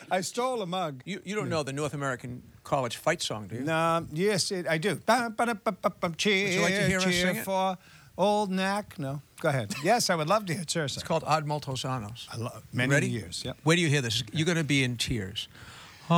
I stole a mug. You don't know the North American college fight song, do you? No, yes, I do. Cheer, Would you like to hear us cheer sing it? for old Knack. No, go ahead. Yes, I would love to hear it. Seriously. It's called Ad Multos Annos. Many Ready? years. Yep. Wait till you hear this. You're going to be in tears.